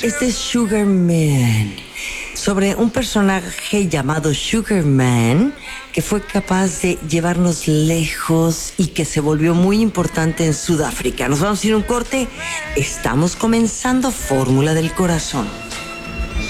Este es Sugar Man, sobre un personaje llamado Sugar Man que fue capaz de llevarnos lejos y que se volvió muy importante en Sudáfrica. Nos vamos a ir a un corte. Estamos comenzando Fórmula del Corazón.